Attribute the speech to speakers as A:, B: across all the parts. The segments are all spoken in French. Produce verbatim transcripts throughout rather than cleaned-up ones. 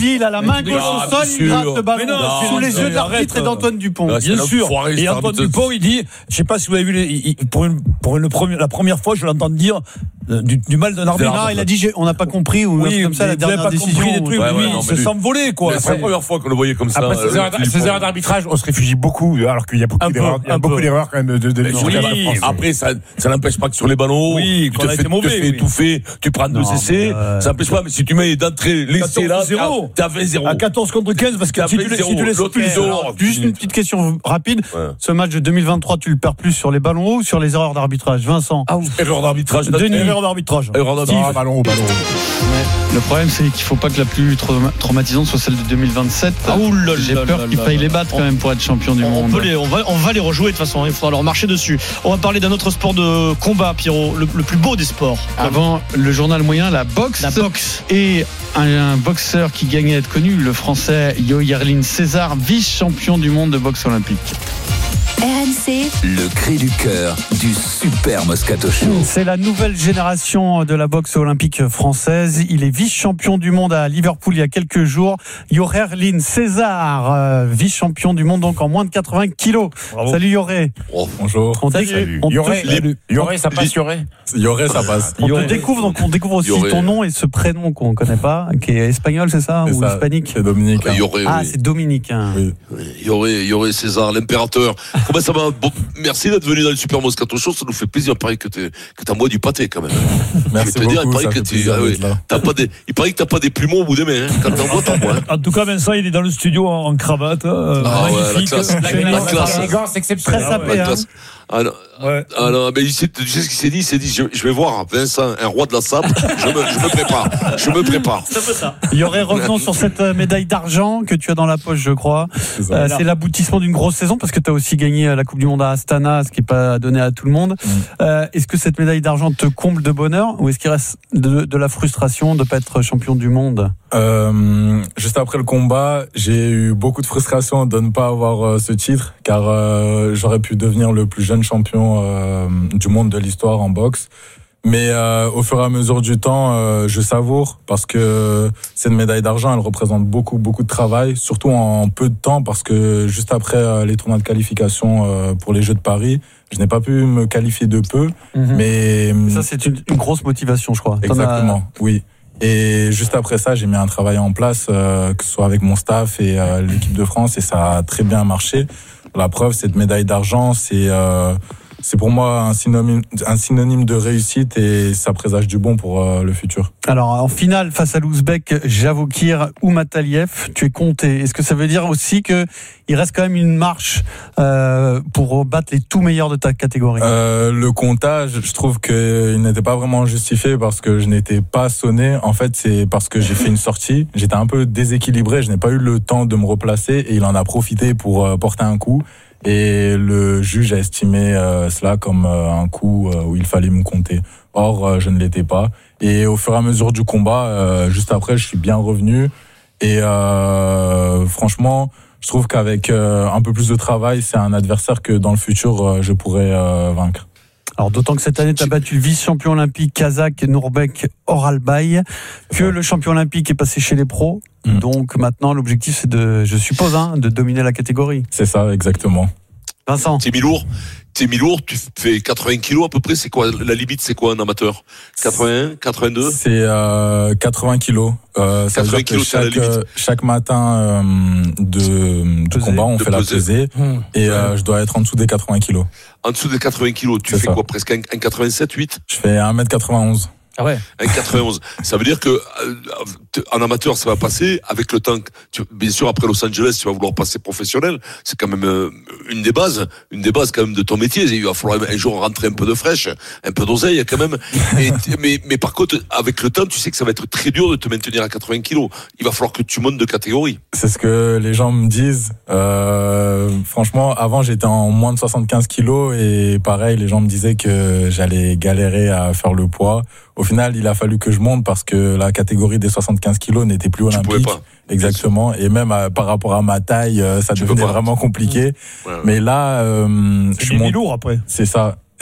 A: Billy, il a la main gauche au sol, il gratte le ballon
B: non,
A: sous les yeux de l'arbitre et d'Antoine Dupont.
B: Là, bien sûr. Et Antoine Dupont, il dit, je sais pas si vous avez vu, les, il, pour une, pour une première, la première fois, je l'entends dire euh, du, du mal d'un arbitre.
A: Non, il a dit, j'ai, on n'a pas compris ou
B: oui,
A: comme ça la dernière
B: pas
A: décision.
B: Compris des trucs,
C: ouais,
B: oui,
C: ouais, non,
B: c'est sans voler, quoi.
C: C'est la première fois qu'on le voyait comme ça.
D: Après ces,
C: euh,
D: erreurs, ces erreurs d'arbitrage, on se réfugie beaucoup, alors qu'il y a beaucoup d'erreurs, il y a beaucoup d'erreurs quand même de, de, de
C: oui, après, ça, ça n'empêche pas que sur les ballons,
B: oui,
C: tu te fais, mauvais, tu te fais oui. étouffer, tu prends deux essais, euh... ça n'empêche pas, mais si tu mets d'entrée l'essai là, t'as vingt zéro.
B: À quatorze contre quinze, parce que si tu, si tu laisses
A: juste une petite question rapide. Ouais. Ce match de deux mille vingt-trois, tu le perds plus sur les ballons hauts ou sur les erreurs d'arbitrage, Vincent?
C: Ah, erreur d'arbitrage.
B: Denis, erreur d'arbitrage.
C: Erreur d'arbitrage. Ballon haut, ballon haut.
E: Le problème, c'est qu'il ne faut pas que la plus traumatisante soit celle de deux mille vingt-sept.
F: Ah, oulala,
E: j'ai peur qu'ils faillent les battre quand même pour être champion du
F: on
E: monde.
F: Peut les, on, va, on va les rejouer de toute façon, il faudra leur marcher dessus. On va parler d'un autre sport de combat, Pierrot, le, le plus beau des sports.
E: Avant le journal moyen, la boxe.
F: La boxe.
E: Et un, un boxeur qui gagnait à être connu, le français Yoerlin César, vice-champion du monde de boxe olympique.
G: R M C,
H: le cri du cœur du Super Moscato Show.
A: C'est la nouvelle génération de la boxe olympique française. Il est vice-champion du monde à Liverpool il y a quelques jours. Yoerlin César, euh, vice-champion du monde donc en moins de quatre-vingts kilos. Bravo. Salut Yoré.
D: Oh, bonjour.
A: On
D: Salut. Yoré, Yoré, ça passe Yoré. Yoré, ça passe.
A: On te découvre donc on découvre aussi Yoré. Ton nom et ce prénom qu'on ne connaît pas, qui est espagnol, c'est ça, c'est ou ça, hispanique?
D: C'est Dominique.
C: Ah, Yoré,
A: ah
C: oui.
A: c'est dominicain.
C: Oui. Yoré, Yoré César, l'impérateur. Comment ça va? Bon, merci d'être venu dans le Super Moscato Show, ça nous fait plaisir. Il paraît que t'es, que t'as moi du pâté quand même.
D: Merci
C: je vais te
D: beaucoup,
C: dire, il paraît que
D: tu,
C: ah, oui, t'as pas des, il paraît que t'as pas des plumeaux au bout des mains. Hein. Quand t'en vois, t'en vois.
B: En tout cas, Vincent, il est dans le studio en, en cravate. Euh,
C: ah
B: magnifique.
C: Ouais, la classe. La, la classe.
D: L'élégance exceptionnelle.
A: Très sapé, hein.
C: Ah non, ouais. ah non, mais il sait, tu sais ce qu'il s'est dit? Il s'est dit, je, je vais voir Vincent, un roi de la sable, je me, je me prépare, je me prépare.
A: C'est un peu ça. Il y aurait, revenons sur cette médaille d'argent que tu as dans la poche, je crois. C'est, euh, c'est l'aboutissement d'une grosse saison parce que tu as aussi gagné la Coupe du Monde à Astana, ce qui n'est pas donné à tout le monde. Mm. Euh, est-ce que cette médaille d'argent te comble de bonheur ou est-ce qu'il reste de, de la frustration de ne pas être champion du monde?
D: euh, Juste après le combat, j'ai eu beaucoup de frustration de ne pas avoir euh, ce titre car euh, j'aurais pu devenir le plus jeune champion euh, du monde de l'histoire en boxe. Mais euh, au fur et à mesure du temps, euh, je savoure parce que cette médaille d'argent, elle représente beaucoup, beaucoup de travail, surtout en peu de temps parce que juste après euh, les tournois de qualification euh, pour les Jeux de Paris, je n'ai pas pu me qualifier de peu. Mm-hmm. Mais
A: ça, c'est une, une grosse motivation, je crois.
D: Exactement, as... oui. Et juste après ça, j'ai mis un travail en place, euh, que ce soit avec mon staff et euh, l'équipe de France, et ça a très bien marché. La preuve, cette médaille d'argent, c'est euh, c'est pour moi un synonyme, un synonyme de réussite et ça présage du bon pour euh, le futur.
A: Alors, en finale, face à l'Ouzbek Javokir Oumataliev, tu es compté. Est-ce que ça veut dire aussi que il reste quand même une marche euh, pour battre les tout meilleurs de ta catégorie?
D: euh, Le comptage, je trouve qu'il n'était pas vraiment justifié parce que je n'étais pas sonné. En fait, c'est parce que j'ai fait une sortie. J'étais un peu déséquilibré. Je n'ai pas eu le temps de me replacer et il en a profité pour euh, porter un coup. Et le juge a estimé euh, cela comme euh, un coup euh, où il fallait me compter. Or, euh, je ne l'étais pas. Et au fur et à mesure du combat, euh, juste après, je suis bien revenu. Et euh, franchement, je trouve qu'avec euh, un peu plus de travail, c'est un adversaire que dans le futur, euh, je pourrais euh, vaincre.
A: Alors d'autant que cette année, tu as battu le vice-champion olympique kazakh Nurbek Oralbay, que le champion olympique est passé chez les pros. Mmh. Donc maintenant, l'objectif, c'est de, je suppose, hein, de dominer la catégorie.
D: C'est ça, exactement.
A: Vincent.
C: T'es mi-lourd, t'es mi-lourd, tu fais quatre-vingts kilos à peu près, c'est quoi, la limite, c'est quoi un amateur? quatre-vingt-un, quatre-vingt-deux?
D: C'est euh, quatre-vingts kilos. Euh, ça
C: quatre-vingts
D: veut dire que
C: kilos, c'est à la
D: chaque,
C: limite.
D: chaque matin euh, de, de combat, on
C: de
D: fait
C: peser.
D: la pesée. Mmh. Et euh,
C: ouais.
D: je dois être en dessous des quatre-vingts kilos.
C: En dessous des quatre-vingts kilos, tu
D: c'est
C: fais
D: ça.
C: quoi, presque un quatre-vingt-sept, huit?
D: Je fais un mètre quatre-vingt-onze.
F: Ah ouais.
C: un quatre-vingt-onze. Ça veut dire que euh, en amateur, ça va passer avec le temps. Tu, bien sûr, après Los Angeles, tu vas vouloir passer professionnel. C'est quand même euh, une des bases, une des bases quand même de ton métier. Il va falloir un jour rentrer un peu de fraîche, un peu d'oseille quand même. Et, mais, mais par contre, avec le temps, tu sais que ça va être très dur de te maintenir à quatre-vingts kilos. Il va falloir que tu montes de catégorie.
D: C'est ce que les gens me disent. Euh, franchement, avant, j'étais en moins de soixante-quinze kilos et pareil, les gens me disaient que j'allais galérer à faire le poids. Au final, il a fallu que je monte parce que la catégorie des soixante-quinze kilos n'était plus olympique.
C: Tu pouvais pas.
D: Exactement. Et même à, par rapport à ma taille, ça
C: tu
D: devenait vraiment compliqué.
C: Ouais.
D: Mais là, euh,
B: c'est je suis monté
D: lourd après. C'est ça.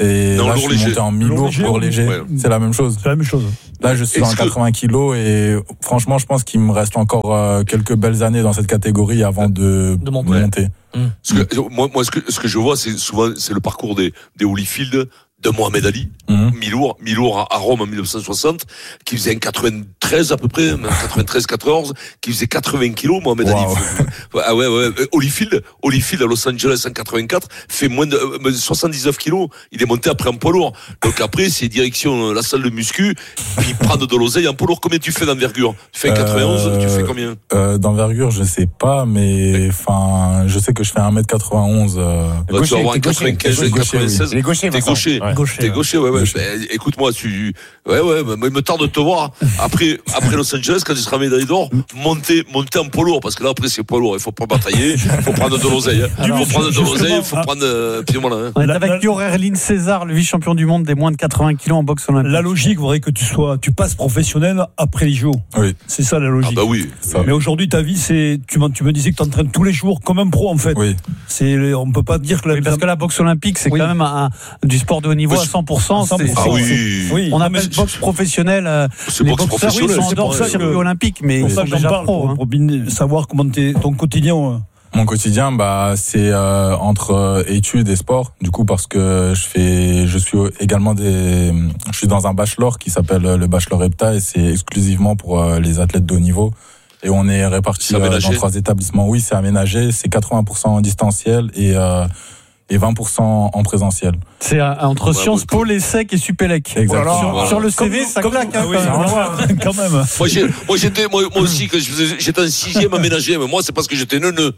D: et
C: non,
D: là, je suis
C: léger.
D: monté en mi-lourd,
B: léger,
D: lourd léger. Ouais. C'est la même chose.
B: C'est la même chose.
D: Là, je suis
C: Est-ce
D: en
C: que...
D: quatre-vingts kilos et franchement, je pense qu'il me reste encore euh, quelques belles années dans cette catégorie avant de,
F: de monter.
D: De monter.
F: Mmh.
C: Parce que, moi, moi, ce que, ce que je vois, c'est souvent, c'est le parcours des, des Holyfield, de Mohamed Ali,
D: mmh.
C: mi-lourd, mi-lourd à, à Rome en mille neuf cent soixante, qui faisait un quatre-vingt-treize à peu près, quatre-vingt-treize quatorze, qui faisait quatre-vingts kilos, Mohamed wow. Ali. Ah ouais, ouais, Holyfield, Holyfield à Los Angeles en quatre-vingt-quatre, fait moins de euh, soixante-dix-neuf kilos, il est monté après en poids lourd. Donc après, c'est direction la salle de muscu, puis prendre de l'oseille en poids lourd. Combien tu fais d'envergure? Tu fais quatre-vingt-onze, euh, tu fais combien?
D: euh, D'envergure, je sais pas, mais enfin, je sais que je fais un mètre quatre-vingt-onze. Euh...
C: Bah, tu vas avoir un quatre-vingt-quinze, quatre-vingt-seize.
I: Les gauchers,
C: t'es gaucher.
I: Ouais.
C: Gaucher, T'es gaucher, ouais, ouais. Gaucher. Ben, écoute-moi, tu, ouais, ouais, bah, il me tarde de te voir. Après, après Los Angeles, quand tu seras médaille d'or, monter, monter en poids lourd, parce que là, après, c'est poids lourd. Il faut pas batailler. Il faut prendre de l'oseille. Il faut prendre de l'oseille. Il faut ah. prendre, euh, puis voilà, hein.
A: On est avec Yorerline César, le vice-champion du monde des moins de quatre-vingts kilos en boxe olympique.
B: La logique voudrait que tu sois, tu passes professionnel après les J O.
D: Oui.
B: C'est ça, la logique.
C: Ah, bah oui.
D: Ça.
B: Mais aujourd'hui, ta vie, c'est, tu, tu me disais que tu entraînes tous les jours comme un pro, en fait.
D: Oui.
B: C'est, on peut pas dire que la,
A: oui, parce que la boxe olympique, c'est oui. quand même un, un, du sport de haut niveau à cent pour cent.
C: Ah
A: c'est,
C: oui.
A: C'est,
B: oui.
A: On appelle boxe professionnelle. Euh,
C: c'est
A: les
C: boxe
A: boxeurs, oui, sont en dehors du circuit olympique, mais ils sont déjà
B: parle,
A: pro.
B: Pour, pour hein. savoir comment t'es, ton quotidien.
D: Mon quotidien, bah, c'est euh, entre euh, études et sport. Du coup, parce que je fais, je suis également des, je suis dans un bachelor qui s'appelle le bachelor EPTA et c'est exclusivement pour euh, les athlètes de haut niveau. Et on est répartis euh, dans trois établissements. Oui, c'est aménagé. C'est quatre-vingts pour cent en distanciel et euh, et vingt pour cent en présentiel.
A: C'est euh, entre ouais, Sciences Po, l'ESSEC et Supélec.
D: Exactement.
A: Sur,
C: voilà.
A: sur le C V,
B: comme,
A: ça
B: comme,
A: claque. Hein,
B: oui, quand même.
C: Moi, j'ai, moi, j'étais, moi, moi aussi, quand je faisais, j'étais en sixième aménagé, mais moi, c'est parce que j'étais neuneux.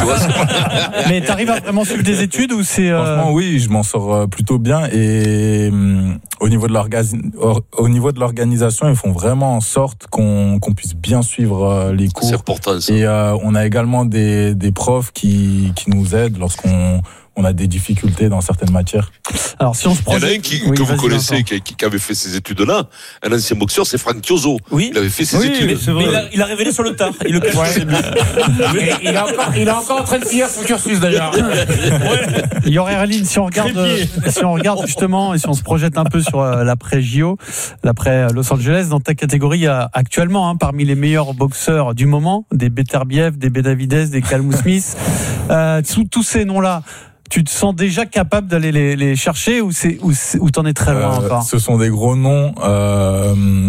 A: Mais t'arrives à vraiment suivre des études ou c'est euh...
D: Franchement, oui, je m'en sors plutôt bien et hum, au niveau de l'organisation, au niveau de l'organisation, ils font vraiment en sorte qu'on, qu'on puisse bien suivre les cours.
C: C'est important, ça.
D: Et euh, on a également des, des profs qui, qui nous aident lorsqu'on on a des difficultés dans certaines matières.
A: Alors, si on se projette...
C: Il y en a un qui, oui, que vous connaissez, qui, qui avait fait ces études-là, un ancien boxeur, c'est Franck Chioso.
F: Oui.
C: Il avait fait ses
F: oui,
C: études.
F: Mais, mais il, a, il a révélé sur le tard. Il le cache ouais.
I: il, il, est encore, il est encore en train de finir son cursus, d'ailleurs.
A: Il y aurait, Aline, si on regarde, euh, si on regarde justement, et si on se projette un peu sur euh, l'après-J O, l'après Los Angeles, dans ta catégorie, il y a actuellement, hein, parmi les meilleurs boxeurs du moment, des Beterbiev, des Benavidez, des Callum Smith, euh, tous, tous ces noms-là, tu te sens déjà capable d'aller les, les chercher ou c'est ou, ou t'en es très loin
D: euh,
A: encore?
D: Ce sont des gros noms. Euh,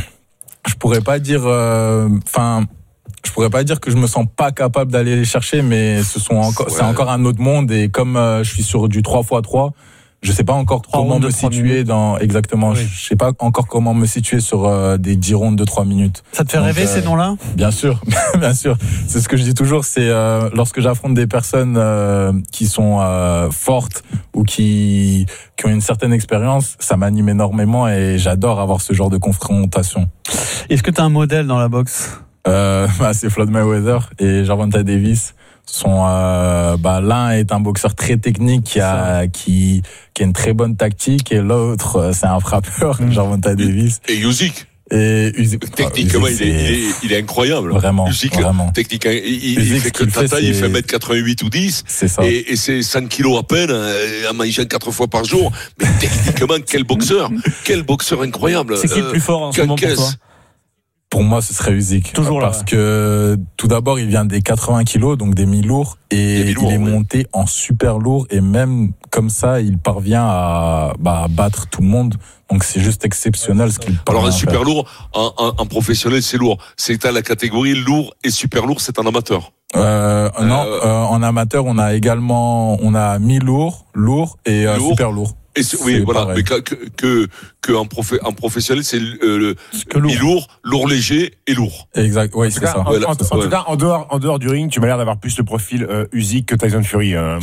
D: je pourrais pas dire. Enfin, euh, je pourrais pas dire que je me sens pas capable d'aller les chercher, mais ce sont encore. Ouais. C'est encore un autre monde et comme euh, je suis sur du trois fois trois. Je sais pas encore comment me situer dans exactement. Oui. Je sais pas encore comment me situer sur euh, des dix rondes de trois minutes.
A: Ça te fait Donc, rêver euh, ces noms-là?
D: Bien sûr, bien sûr. C'est ce que je dis toujours. C'est euh, lorsque j'affronte des personnes euh, qui sont euh, fortes ou qui qui ont une certaine expérience, ça m'anime énormément et j'adore avoir ce genre de confrontation.
A: Est-ce que tu as un modèle dans la boxe?
D: euh, bah, C'est Floyd Mayweather et Gervonta Davis. Sont euh, bah l'un est un boxeur très technique qui a qui qui a une très bonne tactique et l'autre c'est un frappeur, mmh. Gervonta Davis
C: et Usyk.
D: Et Usyk,
C: techniquement, il, est, il, est, il est incroyable.
D: Vraiment,
C: Usyk,
D: vraiment.
C: Technique, il, il fait que ta taille, il fait un mètre quatre-vingt-huit ou dix.
D: C'est ça.
C: Et, et c'est cent kilos à peine, en mangeant quatre fois par jour. Mais techniquement, quel boxeur, quel boxeur incroyable.
F: C'est qui euh, le plus fort en ce moment pour toi?
D: Pour moi, ce serait Usyk.
F: Toujours là.
D: Parce ouais. que, tout d'abord, il vient des quatre-vingts kilos, donc des mi-lourds, et mi-lourds, il est ouais. monté en super lourd, et même comme ça, il parvient à, bah, à battre tout le monde. Donc c'est juste exceptionnel ce qu'il parvient.
C: Alors un
D: à
C: super
D: faire.
C: lourd, en, en, en professionnel, c'est lourd. C'est à la catégorie lourd et super lourd, c'est en amateur.
D: Euh, euh, non, euh, en amateur, on a également, on a mi-lourd, lourd et euh, lourd. super lourd.
C: Et c'est, oui, c'est voilà, pareil. Mais que, que, que, que en, profé, en professionnel, c'est euh, le mi-lourd, lourd léger et lourd.
D: Exact, oui, c'est
I: cas,
D: ça.
I: En,
C: ouais,
I: en, en,
C: ouais.
I: en tout cas, en dehors, en dehors du ring, tu m'as l'air d'avoir plus le profil euh, Usyk que Tyson Fury. Hein.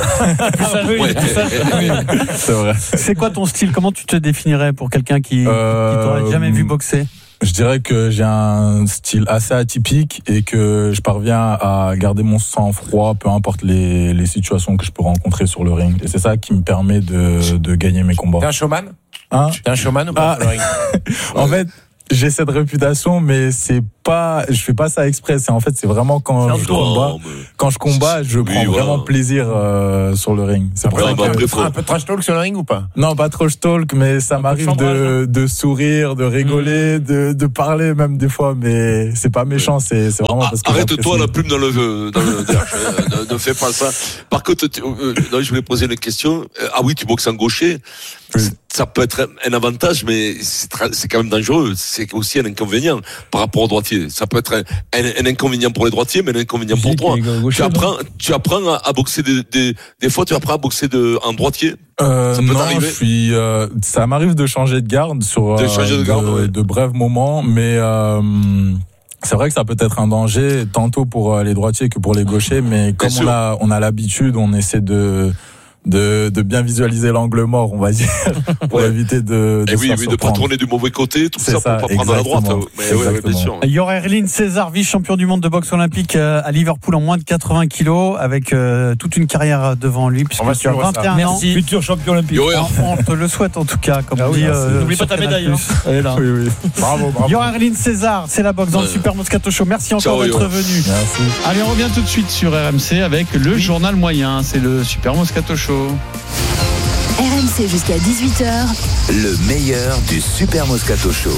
C: ouais.
D: C'est vrai.
A: C'est quoi ton style? Comment tu te définirais pour quelqu'un qui, euh, qui t'aurait jamais vu boxer?
D: Je dirais que j'ai un style assez atypique et que je parviens à garder mon sang-froid, peu importe les, les situations que je peux rencontrer sur le ring. Et c'est ça qui me permet de, de gagner mes combats.
I: T'es un showman?
D: Hein?
I: T'es un showman ou pas?
D: Ah. En fait, j'ai cette réputation, mais c'est pas, je fais pas ça exprès. C'est en fait, c'est vraiment quand
C: c'est
D: je combat,
C: mais...
D: quand je combat, je
C: oui,
D: prends
C: voilà.
D: vraiment plaisir euh, sur le ring. C'est pour
C: ouais,
D: ça
C: bah,
D: que
C: après,
I: Tu
C: faut...
I: feras un peu de trash talk sur le ring ou pas?
D: non, pas trop talk, mais ça
F: un
D: m'arrive de, de sourire, de rigoler, mmh. de, de parler même des fois, mais c'est pas méchant, c'est, c'est vraiment
C: ah,
D: parce que
C: arrête-toi la plume dans le, dans le derrière. ne, ne fais pas ça. Par contre, tu, euh, non, je voulais poser une question. Ah oui, tu boxes en gaucher. Oui. Ça peut être un avantage, mais c'est, très, c'est quand même dangereux. C'est aussi un inconvénient par rapport aux droitiers. Ça peut être un, un, un inconvénient pour les droitiers, mais un inconvénient pour toi. Tu apprends, tu apprends à, à boxer des, des, des fois, tu apprends à boxer de, en droitier.
D: Euh,
C: ça peut
D: non,
C: t'arriver.
D: je suis. Euh, ça m'arrive de changer de garde sur
C: de, changer de, garde,
D: de,
C: ouais.
D: de brefs moments, mais. Euh, c'est vrai que ça peut être un danger, tantôt pour les droitiers que pour les gauchers, mais comme on a, on a l'habitude, on essaie de. De, de bien visualiser l'angle mort, on va dire, pour ouais. éviter de, de
C: et oui, oui, de pas tourner du mauvais côté, tout ça, ça, pour pas prendre à la droite. Mais ouais, ouais, bien sûr.
A: Jorerlin César, vice-champion du monde de boxe olympique à Liverpool en moins de quatre-vingts kilos, avec euh, toute une carrière devant lui, puisque tu as vingt et un
F: Merci.
A: ans.
B: Futur champion olympique.
A: On, on te le souhaite en tout cas, comme
F: ah
A: on
F: oui,
A: dit. Euh,
F: n'oublie pas ta médaille. Hein. Elle est là.
D: Oui, oui.
I: Bravo, bravo.
A: Jorerlin César, c'est la boxe dans ouais. le Super Moscato Show. Merci encore Ciao, d'être yo. venu.
D: Merci.
E: Allez, on revient tout de suite sur R M C avec le oui. journal moyen. C'est le Super Moscato Show.
G: R M C jusqu'à dix-huit heures.
H: Le meilleur du Super Moscato Show.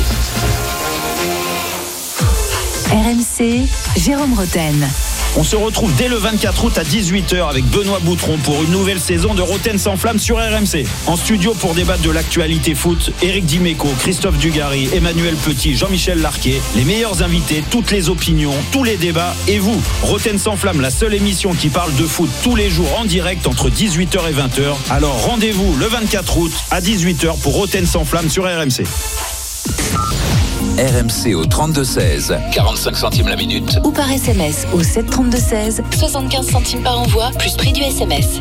G: R M C, Jérôme Roten.
J: On se retrouve dès le vingt-quatre août à dix-huit heures avec Benoît Boutron pour une nouvelle saison de Roten sans flamme sur R M C. En studio pour débattre de l'actualité foot, Éric Dimeco, Christophe Dugarry, Emmanuel Petit, Jean-Michel Larquet, les meilleurs invités, toutes les opinions, tous les débats et vous. Roten sans flamme, la seule émission qui parle de foot tous les jours en direct entre dix-huit heures et vingt heures. Alors rendez-vous le vingt-quatre août à dix-huit heures pour Roten sans flamme sur R M C.
H: R M C au trente-deux seize, quarante-cinq centimes la minute.
G: Ou par S M S au sept trente-deux seize, soixante-quinze centimes par envoi, plus prix du S M S.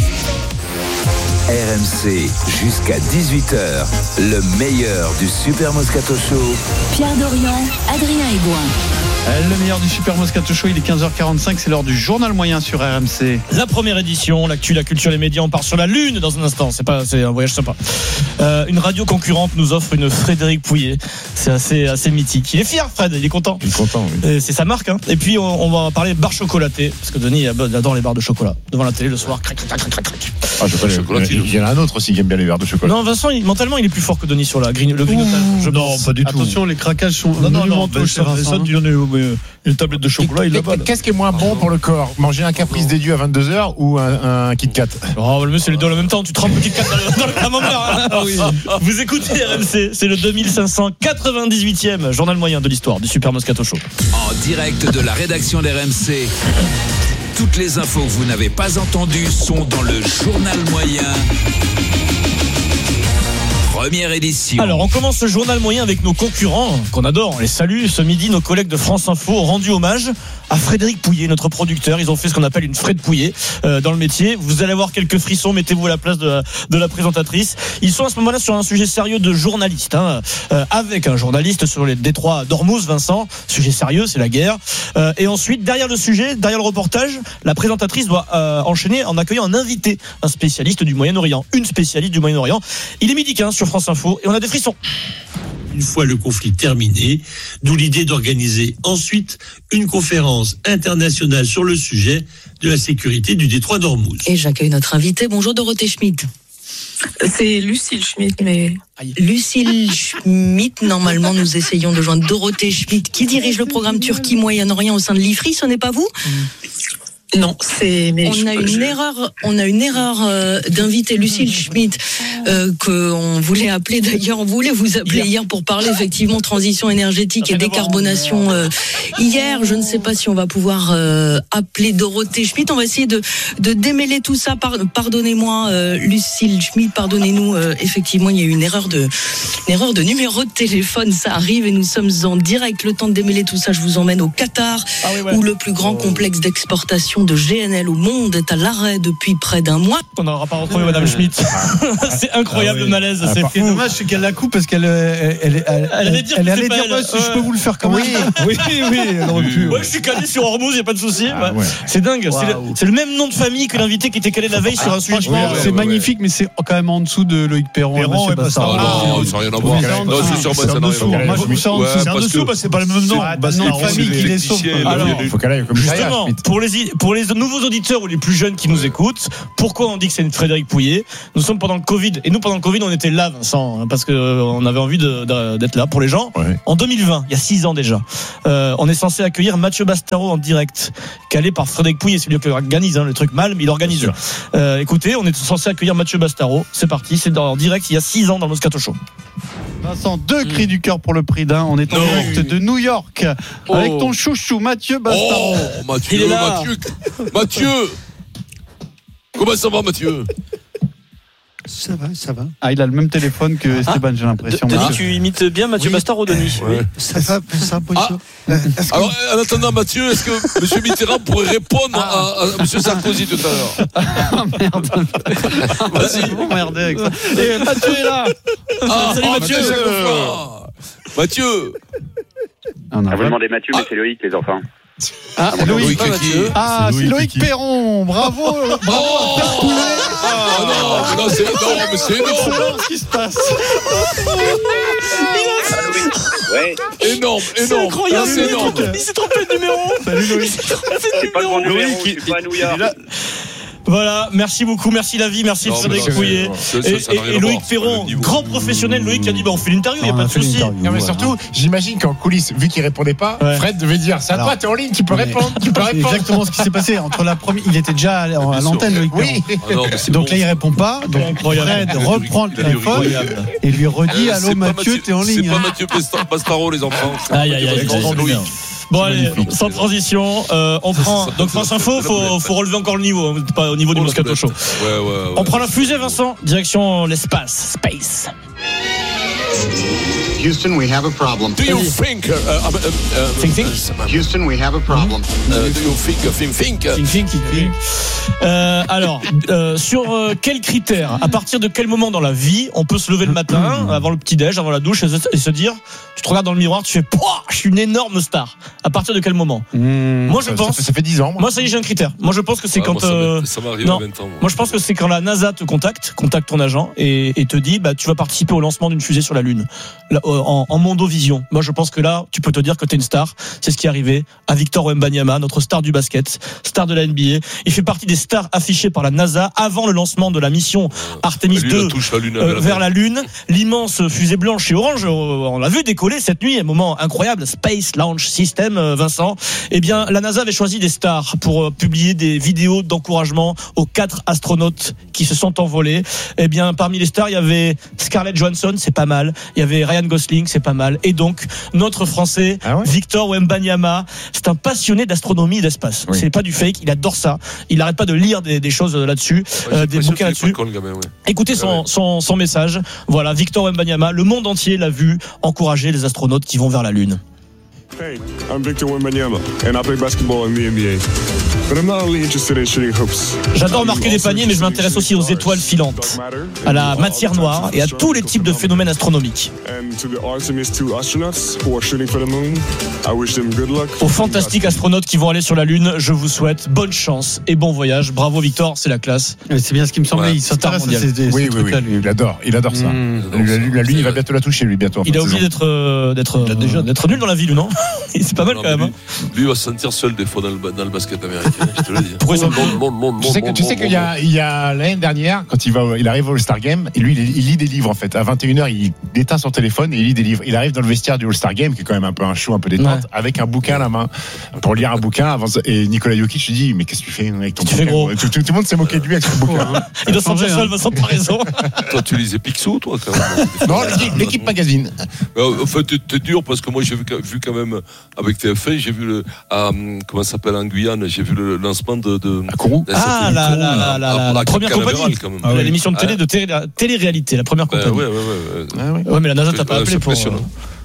H: R M C jusqu'à dix-huit heures, le meilleur du Super Moscato Show.
G: Pierre Dorian, Adrien Aigouin.
E: Le meilleur du Super Moscato Show, il est quinze heures quarante-cinq, c'est l'heure du journal moyen sur R M C.
F: La première édition, l'actu, la culture, les médias, on part sur la Lune dans un instant, c'est, pas, c'est un voyage sympa. Euh, une radio concurrente nous offre une Frédéric Pouillet, c'est assez, assez mythique. Il est fier, Fred, il est content.
I: Il est content, oui.
F: Et c'est sa marque. Hein. Et puis on, on va parler barres chocolatées, parce que Denis il adore les barres de chocolat. Devant la télé le soir, crac, crac, crac, crac, crac.
I: Ah, je sais pas, chocolat, il y en a un autre aussi qui aime bien les verres de chocolat.
F: Non, Vincent, il, mentalement, il est plus fort que Denis sur la grign, le grignotage. Je
B: non,
F: pense.
B: pas du tout.
A: Attention, les craquages sont
B: non, non, non,
A: monumentaux chez Vincent.
B: Ça, tu donnes une, une tablette de chocolat, il la balle.
I: Qu'est-ce qui est moins bon pour le corps? Manger un Caprice des Dieux à vingt-deux heures ou un, un Kit Kat?
F: Oh, le mieux, c'est les deux en même temps. Tu trempes le Kit Kat dans le, dans le camembert. Hein. Ah, oui. Vous écoutez R M C, c'est le deux mille cinq cent quatre-vingt-dix-huitième journal moyen de l'histoire du Super Moscato Show.
H: En direct de la rédaction d'R M C. Toutes les infos que vous n'avez pas entendues sont dans le journal moyen. Première édition.
F: Alors, on commence ce journal moyen avec nos concurrents, qu'on adore, on les salue. Ce midi, nos collègues de France Info ont rendu hommage à Frédéric Pouillet, notre producteur. Ils ont fait ce qu'on appelle une Fred Pouillet euh, dans le métier. Vous allez avoir quelques frissons, mettez-vous à la place de la, de la présentatrice. Ils sont à ce moment-là sur un sujet sérieux de journaliste, hein, euh, avec un journaliste sur les détroits d'Ormuz, Vincent. Sujet sérieux, c'est la guerre. Euh, et ensuite, derrière le sujet, derrière le reportage, la présentatrice doit euh, enchaîner en accueillant un invité, un spécialiste du Moyen-Orient, une spécialiste du Moyen-Orient. Il est midi quinze sur France Info et on a des frissons.
K: Une fois le conflit terminé, d'où l'idée d'organiser ensuite une conférence internationale sur le sujet de la sécurité du détroit d'Ormuz.
L: Et j'accueille notre invité. Bonjour Dorothée Schmidt.
M: C'est Lucille Schmidt, mais...
L: Lucille Schmidt, normalement nous essayons de joindre Dorothée Schmidt qui dirige le programme Turquie Moyen-Orient au sein de l'I F R I, ce n'est pas vous ?
M: Non, c'est. Mais
L: on
M: je,
L: a une
M: je...
L: erreur. On a une erreur euh, d'inviter Lucille Schmidt euh, que on voulait appeler d'ailleurs. On voulait vous appeler hier pour parler effectivement transition énergétique et décarbonation. Euh, hier, je ne sais pas si on va pouvoir euh, appeler Dorothée Schmidt. On va essayer de de démêler tout ça. Pardonnez-moi, euh, Lucille Schmidt. Pardonnez-nous. Euh, effectivement, il y a eu une erreur de une erreur de numéro de téléphone. Ça arrive et nous sommes en direct. Le temps de démêler tout ça, je vous emmène au Qatar, ah oui, ouais. où le plus grand complexe d'exportation de G N L au monde est à l'arrêt depuis près d'un mois.
F: On n'aura pas retrouvé Madame Schmidt. C'est incroyable
B: Ah
F: le
B: oui.
F: malaise.
B: Ah,
F: C'est
B: par-
A: Ce qui est dommage, c'est qu'elle la coupe parce qu'elle elle, elle, elle,
F: Elle allait dire
A: elle
F: que
A: allait
F: c'est pas
A: dire
F: elle.
A: ouais, si je
F: Ouais.
A: peux vous le faire comme
F: Oui, oui, oui, elle aurait pu.
B: Ouais.
F: Ouais, je suis calé sur Hormuz, il n'y a pas de souci.
B: Ah,
F: Ouais.
B: ouais.
F: C'est dingue. C'est le,
A: Waouh.
F: c'est le même nom de famille que l'invité qui était calé la veille sur un sujet.
A: Franchement,
B: Ouais, ouais,
A: c'est
B: ouais,
A: magnifique, mais c'est quand même en dessous de Loïc Perron,
B: Perron
A: et Mathieu
B: et
A: Bastaro.
C: Ah, non,
B: Ah,
C: ça n'a rien à
A: oui,
C: voir.
A: c'est en
C: Non,
A: dessous.
C: c'est sûr,
A: C'est
C: moi, ça
A: en
C: n'a
A: dessous.
C: rien à
A: Moi,
C: voir.
A: je trouve ça en
C: Ouais,
A: dessous.
B: C'est en
C: parce
B: dessous,
C: que-
B: parce que c'est pas le même nom.
A: Ah,
B: Bastaro,
A: nom de famille
B: c'est-
A: qui les sauve.
C: technicien,
A: Alors,
C: il a-
B: Il faut qu'elle aille comme
F: Justement, pour les, pour les nouveaux auditeurs ou les plus jeunes qui nous écoutent, pourquoi on dit que c'est une Frédéric Pouillet? Nous sommes pendant le Covid. Et nous, pendant le Covid, on était là, Vincent, hein, parce qu'on avait envie de, de, d'être là pour les gens.
B: Ouais.
F: En deux mille vingt, il y a six ans déjà, euh, on est censé accueillir Mathieu Bastaro en direct, calé par Frédéric Pouillet. C'est lui qui organise hein, le truc mal, mais il organise. Euh, écoutez, on est censé accueillir Mathieu Bastaro. C'est parti, c'est en direct il y a six ans dans le Moscato Show.
A: Vincent, deux cris du cœur pour le prix d'un. On est en
C: Non.
A: direct de New York avec ton chouchou Mathieu Bastaro.
C: Oh, Mathieu,
F: Il est là.
C: Mathieu, Mathieu. Comment ça va, Mathieu?
N: Ça va, ça va.
A: Ah, il a le même téléphone que Esteban, j'ai l'impression.
F: Denis,
A: Mathieu.
F: tu imites bien Mathieu
N: Oui.
F: Bastaro, Denis.
C: Ouais.
N: Ça va, ça va,
C: Ah.
N: Est-ce que-
C: Alors, en attendant, Mathieu, est-ce que M. Mitterrand pourrait répondre à, à M. Sarkozy tout à l'heure?
A: Ah merde.
C: Vas-y.
A: Vous m'emmerdez avec ça. Et Mathieu est là.
C: Ah,
F: Salut,
C: ah,
F: Mathieu.
C: Chaque Mathieu.
A: On a
O: Ah, vous demandez Mathieu, mais c'est Loïc, les enfants.
A: Ah,
C: Ah,
A: Loïc,
C: Loïc
A: pas
C: qui-
A: Mathieu. Ah,
B: c'est
A: c'est
B: Loïc
A: Loïc
B: qui-
A: Perron. Bravo. Bravo.
C: Oh, ah non, non, c'est énorme, c'est énorme.
A: Excellent ce qui se passe.
O: Ouais,
C: Énorme,
F: C'est
C: énorme.
F: incroyable,
C: Ah, c'est
F: il s'est
C: énorme.
F: trompé- il s'est trompé de numéro.
A: Salut Loïc.
O: c'est pas le bon numéro, je suis pas à New York.
F: Voilà, merci beaucoup, merci la vie, merci
C: Non,
F: Frédéric
C: mais ça,
F: Pouillet.
C: c'est- ça,
F: Et,
C: ça n'a
F: et-
C: rien
F: et
C: à
F: Loïc
C: voir, c'est pas
F: Perron,
C: le niveau.
F: grand professionnel, Loïc qui a dit bah on fait l'interview, il n'y a
A: On
F: pas
A: a
F: de
A: fait
F: souci.
A: l'interview.
I: Non mais
A: Voilà.
I: surtout, j'imagine qu'en coulisses, vu qu'il répondait pas,
F: Ouais.
I: Fred devait dire c'est à
A: Alors,
I: toi, t'es en ligne, tu peux
A: mais-
I: répondre, tu peux
A: C'est
I: répondre.
A: exactement ce qui s'est passé entre la première. Il était déjà à, à
C: sûr.
A: l'antenne, Loïc Perron.
I: Oui.
C: Ah non, mais c'est
A: Donc
C: bon.
A: là, il répond pas. Donc
F: Incroyable.
A: Fred reprend le
C: Il a du
A: téléphone
C: incroyable.
A: et lui redit
C: Euh,
A: allô
C: c'est pas
A: Mathieu, t'es en ligne.
C: C'est pas
A: hein.
C: Mathieu Basta- Bastaro, les enfants. C'est
F: Aïe,
C: Mathieu
F: aïe, aïe,
C: Bastaro,
F: aïe,
C: Loïc.
F: Bon allez,
C: magnifique.
F: sans transition, euh, on prend. Donc France Info, faut, faut relever encore le niveau, hein, pas au niveau du
C: Oh, la
F: Moscato
C: bête.
F: Show.
C: Ouais, ouais, ouais.
F: On prend la fusée, Vincent, direction l'espace, space.
P: Houston, we have a problem.
C: Do you think, uh, uh, uh, uh,
F: Think, think.
P: Houston, we have a problem.
C: uh, do you think, uh, think, think?
F: Think, think, think, think. Euh, alors, euh, sur euh, quels critères, à partir de quel moment dans la vie on peut se lever le matin, avant le petit-déj, avant la douche, et se, et se dire, tu te regardes dans le miroir, tu fais, pouah, je suis une énorme star. À partir de quel moment Moi, je
I: Ça-
F: pense.
I: Ça, ça fait dix ans. Moi.
F: Moi, ça y est, j'ai un critère. Moi, je pense que c'est
C: Ouais,
F: quand.
C: moi, ça m'est-
F: euh,
C: ça m'est arrivé
F: non.
C: à vingt ans. moi.
F: Moi, je pense que c'est quand la NASA te contacte, contacte ton agent et, et te dit, bah, tu vas participer au lancement d'une fusée sur la Lune, là, en, en mondovision. Moi, je pense que là, tu peux te dire que t'es une star. C'est ce qui est arrivé à Victor Wembanyama, notre star du basket, star de la N B A. Il fait partie des stars affichées par la NASA avant le lancement de la mission Artemis
C: Lui,
F: deux
C: il touche la Lune
F: euh,
C: avec la
F: vers
C: main.
F: la Lune. L'immense fusée blanche et orange, euh, on l'a vu décoller cette nuit, un moment incroyable, Space Launch System, euh, Vincent. Eh bien, la NASA avait choisi des stars pour euh, publier des vidéos d'encouragement aux quatre astronautes qui se sont envolés. Eh bien, parmi les stars, il y avait Scarlett Johansson, c'est pas mal. Il y avait Ryan Gosling, c'est pas mal. Et donc, notre Français,
I: Ah ouais
F: Victor Wembanyama, c'est un passionné d'astronomie et d'espace.
I: Oui.
F: C'est pas du fake, il adore ça. Il n'arrête pas de lire des, des choses là-dessus,
C: Ouais,
F: euh,
C: j'ai
F: des
C: l'impression
F: bouquins
C: qu'il est pas
F: là-dessus.
C: con, le gamin, ouais.
F: Écoutez son,
C: Ouais.
F: son, son message. Voilà, Victor Wembanyama, le monde entier l'a vu encourager les astronautes qui vont vers la Lune.
Q: Hey, I'm Victor Wembanyama, and I play basketball in the N B A. But I'm not only interested in shooting hoops.
F: J'adore marquer des paniers, mais je m'intéresse aussi aux étoiles filantes, à la matière noire et à tous les types de phénomènes astronomiques.
Q: And to the Artemis two astronauts who are shooting for the moon, I wish them good luck.
F: Aux fantastiques astronautes qui vont aller sur la Lune, je vous souhaite bonne chance et bon voyage. Bravo Victor, c'est la classe.
A: C'est bien ce qui me semblait.
F: Ouais,
A: Il s'intéresse à
F: star
A: ces,
F: mondial.
A: ces
I: Oui, oui, oui.
A: trucs-là, lui.
I: Il adore, il adore ça.
A: Mmh.
I: La, la Lune, il va bientôt la toucher, lui, bientôt. en
F: Il
I: fin
F: a
I: de
F: oublié
I: saison.
F: d'être euh, d'être euh, d'être nul dans la ville, ou non C'est pas mal
C: Non,
F: quand même.
C: mais
F: hein.
C: Lui, lui, il va se sentir seul des fois dans le, dans le basket américain, je te le dis.
F: Pourquoi ils ont-
C: Non, non, non, non,
I: Tu sais que,
C: non,
I: tu sais
C: non,
I: qu'il y a, il y a l'année dernière, quand il va, il arrive au All-Star Game, et lui, il, il lit des livres, en fait. À vingt et une heures, il éteint son téléphone et il lit des livres. Il arrive dans le vestiaire du All-Star Game, qui est quand même un peu un show, un peu détente,
F: Ouais.
I: avec un bouquin à la main, pour lire un bouquin avant, et Nicolas Jokic lui dit, mais qu'est-ce que tu fais avec ton
F: Tu
I: bouquin?
F: fais gros.
I: Tout, tout- tout le monde s'est moqué de lui avec son bouquin.
F: Il doit se
A: changé,
F: sentir
A: hein.
F: seul, Vincent, t'as raison.
C: Toi, tu lisais Picsou, toi, quand même.
I: Non, l'équipe, l'équipe magazine.
C: Euh, En fait, t'es- t'es dur parce que moi, j'ai vu, vu quand même, avec T F un, j'ai vu le, à, comment ça s'appelle, en Guyane, j'ai vu le lancement de, de,
I: À Kourou.
C: d'un
F: Ah,
C: satellite
F: la,
C: Kourou,
F: la,
C: là,
F: la,
C: à-
F: la,
C: à
F: la première
C: Canaveral,
F: compagnie.
C: quand même.
F: Ah ouais. L'émission de télé
C: Ah.
F: de télé- télé-réalité, la première
C: Ben,
F: compagnie.
C: ouais, ouais, ouais.
I: Ah oui.
F: Ouais, mais la NASA t'a pas
C: Ouais,
F: appelé
C: c'est
F: pour.
C: impressionnant.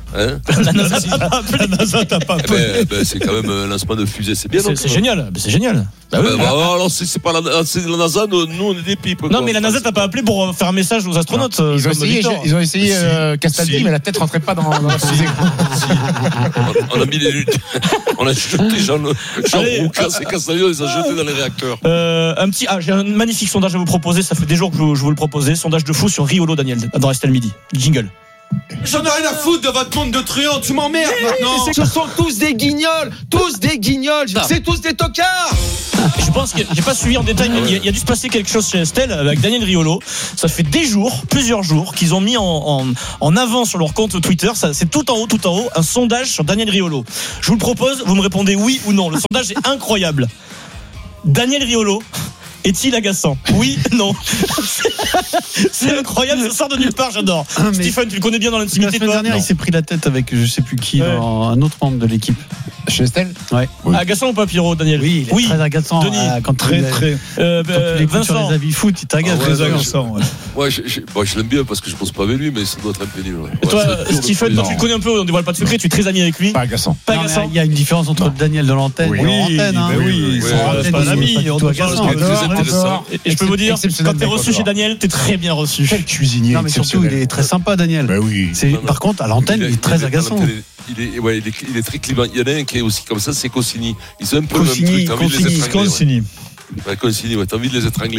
C: Hein
F: La NASA t'a pas appelé.
B: La NASA t'a pas appelé.
C: Eh ben, ben, c'est quand même un lancement de fusée, c'est bien.
F: C'est,
C: donc,
F: c'est génial, c'est génial. Bah oui.
C: Ben, bah, alors c'est, c'est pas la, c'est la NASA, nous, nous on est des pipes.
F: Non
C: quoi.
F: mais la NASA t'a pas appelé pour faire un message aux astronautes.
I: Ils ont
F: comme
I: essayé,
F: Victor.
I: ils ont essayé euh, Castaldi,
C: Si.
I: mais la tête rentrait pas dans, dans la fusée.
C: on, on a mis les luttes. On a jeté Jean, Jean
F: Allez,
C: Roucas et Castaldi, on les a jetés dans les réacteurs.
F: Euh, un petit, ah, j'ai un magnifique sondage à vous proposer. Ça fait des jours que je, je vous le proposais. Sondage de fou sur Riolo Daniel dans Restel Midi. Jingle.
R: J'en ai rien à foutre de votre monde de truands, tu m'emmerdes maintenant.
S: Ce sont tous des guignols, tous des guignols, c'est tous des tocards.
F: Je pense que j'ai pas suivi en détail, mais il y, a, il y a dû se passer quelque chose chez Estelle avec Daniel Riolo. Ça fait des jours, plusieurs jours, qu'ils ont mis en, en, en avant sur leur compte Twitter. Ça, c'est tout en haut, tout en haut, un sondage sur Daniel Riolo. Je vous le propose, vous me répondez oui ou non. Le sondage est incroyable. Daniel Riolo est-il agaçant? Oui, non. C'est incroyable, ça sort de nulle part, j'adore.
A: Ah, mais
F: Stephen, tu le connais bien dans
A: la
F: l'intimité,
A: semaine
F: toi?
A: dernière,
F: Non.
A: il s'est pris la tête avec je sais plus qui,
F: Ouais.
A: dans un autre membre de l'équipe.
I: Chez Estelle
A: Ouais.
F: Ah, agaçant ou pas, Pierrot, Daniel?
A: Oui, il est très agaçant.
F: Denis,
A: euh, quand
B: Très,
A: il,
B: très.
F: Euh,
A: quand
F: euh,
A: tu l'écoutes sur
F: Vincent.
A: les avis foot, il t'agace.
C: Ah ouais,
B: Très
C: ouais,
B: agaçant, ouais.
C: Ouais, je, je, bon, je l'aime bien parce que je pense pas avec lui, mais ça doit être un peu nul. Ouais.
F: Et toi,
C: Ouais, c'est-
F: Stephen, toi, tu le connais un peu, on ne dévoile pas de secret, tu es très ami avec lui.
I: Pas agaçant.
F: Pas
A: Non, mais
F: agaçant.
A: il y a une différence entre Daniel de l'antenne
I: Oui.
A: et hors antenne. Hein.
B: mais oui,
C: c'est
A: Hors
C: pas-
A: antenne,
B: c'est pas
A: il
B: un
A: est
B: ami,
A: pas du
B: on
A: tout
B: doit
A: agaçant.
B: parler
C: très intéressant.
F: Et, et je peux vous dire,
I: Exceptionnel
F: quand t'es
I: mec,
F: reçu
I: j'adore.
F: chez Daniel, t'es très bien reçu.
I: Quel cuisinier
A: Non, mais surtout, il
I: exceptionnel.
A: est très sympa, Daniel.
I: Bah oui.
A: C'est,
C: Non, non.
A: par contre, à l'antenne, il est très agaçant.
C: Il est, ouais, il est, il est très clivant. Il y en a un qui est aussi comme ça, c'est Cossini. Ils ont un peu
A: Cossini,
C: le même truc. T'as envie de les
A: Cossini,
C: étrangler.
B: Consigny.
C: Ouais, ouais Cossini, ouais, t'as envie de les étrangler.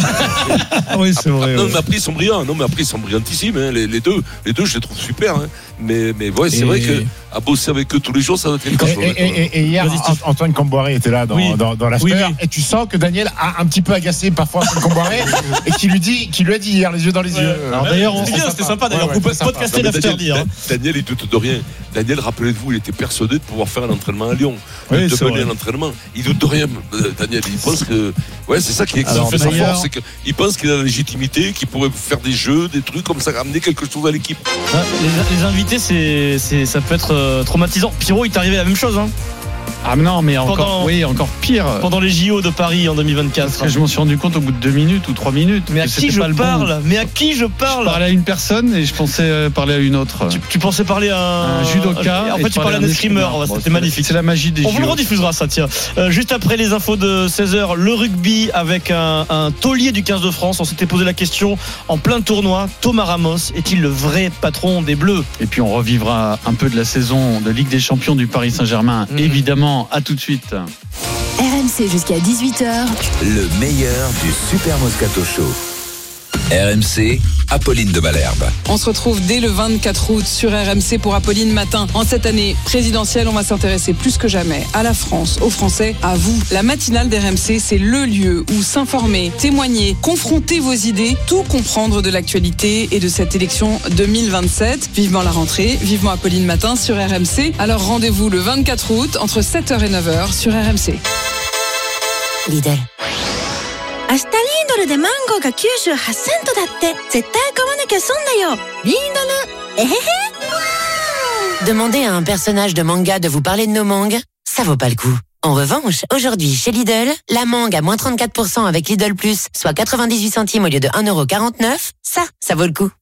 B: Ah oui, c'est vrai.
C: Non,
B: ouais.
C: mais après, ils sont brillants. Non, mais après, ils sont brillantissimes. Hein. Les, les deux, les deux, je les trouve super. Hein. Mais, mais ouais, c'est
B: Et-
C: vrai que à bosser avec eux tous les jours, ça doit être quelque
I: Et,
C: chose.
I: et- et- et hier,
F: Vas-y, Steve.
I: Ant- Antoine Camboiré était là dans,
F: Oui.
I: dans, dans l'after,
F: Oui, oui.
I: et tu sens que Daniel a un petit peu agacé parfois Antoine Camboiré et qui lui dit, qui lui a dit hier les yeux dans les yeux.
A: Alors d'ailleurs, on-
F: C'était bien, c'était sympa d'ailleurs.
I: Ouais,
F: Vous
I: ouais,
F: pouvez
I: très sympa.
F: podcaster
C: Non, mais
F: l'after
C: Daniel,
F: dire. hein.
C: Da- Daniel, il doute de rien. Daniel, rappelez-vous, il était persuadé de pouvoir faire un entraînement à Lyon.
B: Oui,
C: de
B: c'est
C: mener
B: vrai.
C: un entraînement. Il doute de rien, euh, Daniel. Il pense que. Ouais, c'est ça qui est
A: Alors,
C: fait sa
A: d'ailleurs-
C: force. C'est qu'il pense qu'il a la légitimité, qu'il pourrait faire des jeux, des trucs comme ça, ramener quelque chose à l'équipe.
F: Ah, Les, les invités, c'est, c'est, ça peut être euh, traumatisant. Pierrot, il t'est arrivé la même chose, hein,
A: Ah mais non, mais encore,
F: Pendant-
A: oui, encore pire.
F: pendant les J O de Paris en deux mille vingt-quatre.
A: Parce que je m'en suis rendu compte au bout de deux minutes ou trois minutes.
F: Mais à
A: que
F: qui
A: c'était
F: je
A: pas le bon.
F: parle Mais à qui je
A: Je
F: parle
A: parlais à une personne et je pensais euh, parler à une autre.
F: tu, tu pensais parler à un,
A: Un judoka.
F: En
A: et
F: fait,
A: je
F: tu parlais à un escrimeur. Ouais,
A: Bon,
F: c'était
A: c'est-
F: magnifique.
A: C'est la magie des
F: On vous le
A: J O.
F: rediffusera ça, tiens. Euh, juste après les infos de seize heures, le rugby avec un, un taulier du quinze de France. On s'était posé la question en plein tournoi. Thomas Ramos est-il le vrai patron des Bleus?
A: Et puis on revivra un peu de la saison de Ligue des Champions du Paris Saint-Germain.
F: Mhm.
A: Évidemment, à tout de suite.
G: R M C jusqu'à dix-huit heures.
H: Le meilleur du Super Moscato Show. R M C, Apolline de Malherbe.
T: On se retrouve dès le vingt-quatre août sur R M C pour Apolline Matin. En cette année présidentielle, on va s'intéresser plus que jamais à la France, aux Français, à vous. La matinale d'R M C, c'est le lieu où s'informer, témoigner, confronter vos idées, tout comprendre de l'actualité et de cette élection deux mille vingt-sept. Vivement la rentrée, vivement Apolline Matin sur R M C. Alors rendez-vous le vingt-quatre août entre sept heures et neuf heures sur R M C.
U: Lidl. 明日リードルでマンゴーがきゅうじゅうはちセントだって。絶対買わなきゃ損だよ。リードル。えへへ。Demandez à un personnage de manga de vous parler de nos mangues, ça vaut pas le coup. En revanche, aujourd'hui, chez Lidl, la mangue à moins trente-quatre pour cent avec Lidl Plus, soit quatre-vingt-dix-huit centimes au lieu de un euro quarante-neuf, ça, ça vaut le coup.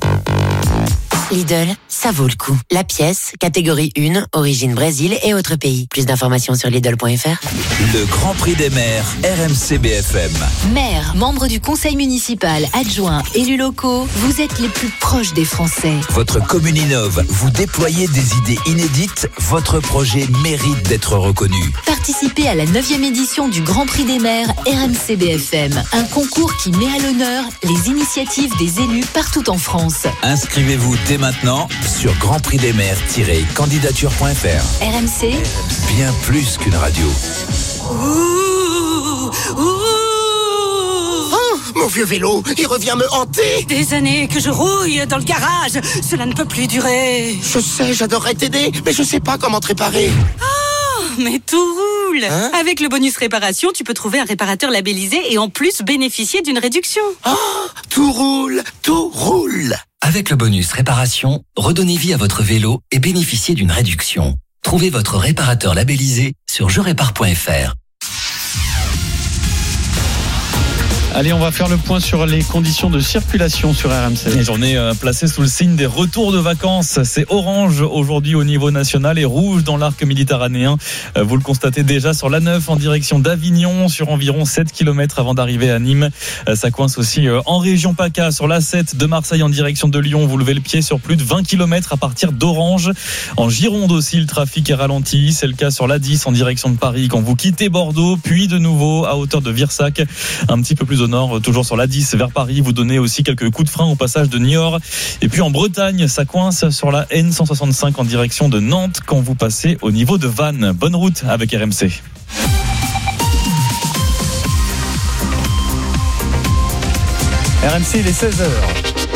U: Lidl, ça vaut le coup. La pièce, catégorie un, origine Brésil et autres pays. Plus d'informations sur Lidl point F R.
H: Le Grand Prix des maires, R M C B F M.
G: Maire, membre du conseil municipal, adjoint, élus locaux, vous êtes les plus proches des Français.
H: Votre commune innove, vous déployez des idées inédites, votre projet mérite d'être reconnu.
G: Participez à la neuvième édition du Grand Prix des maires R M C B F M, un concours qui met à l'honneur les initiatives des élus partout en France.
H: Inscrivez-vous dès maintenant sur grand prix des maires tiret candidature point F R.
G: R M C,
H: Bien plus qu'une radio.
V: Oh, mon vieux vélo, il revient me hanter.
W: Des années que je rouille dans le garage, cela ne peut plus durer.
V: Je sais, j'adorerais t'aider, mais je sais pas comment te réparer.
W: Oh, mais tout roule.
V: Hein?
W: Avec le bonus réparation, tu peux trouver un réparateur labellisé et en plus bénéficier d'une réduction.
V: Oh, tout roule, tout roule.
X: Avec le bonus réparation, redonnez vie à votre vélo et bénéficiez d'une réduction. Trouvez votre réparateur labellisé sur je répare point F R.
A: Allez, on va faire le point sur les conditions de circulation sur R M C.
D: Et journée euh, placée sous le signe des retours de vacances. C'est orange aujourd'hui au niveau national et rouge dans l'arc méditerranéen. Euh, vous le constatez déjà sur l'A neuf en direction d'Avignon, sur environ sept kilomètres avant d'arriver à Nîmes. Euh, ça coince aussi euh, en région PACA sur l'A sept de Marseille en direction de Lyon. Vous levez le pied sur plus de vingt kilomètres à partir d'Orange. En Gironde aussi, le trafic est ralenti. C'est le cas sur l'A dix en direction de Paris quand vous quittez Bordeaux, puis de nouveau à hauteur de Virsac, un petit peu plus au nord, toujours sur l'A dix vers Paris. Vous donnez aussi quelques coups de frein au passage de Niort. Et puis en Bretagne, ça coince sur la N cent soixante-cinq en direction de Nantes quand vous passez au niveau de Vannes. Bonne route avec R M C.
A: R M C, il est seize heures.